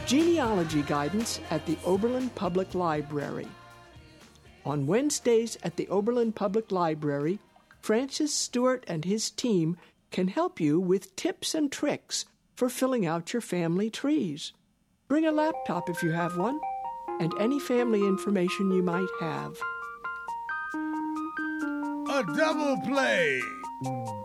Genealogy Guidance at the Oberlin Public Library. On Wednesdays at the Oberlin Public Library, Francis Stewart and his team can help you with tips and tricks for filling out your family trees. Bring a laptop if you have one, and any family information you might have. A double play!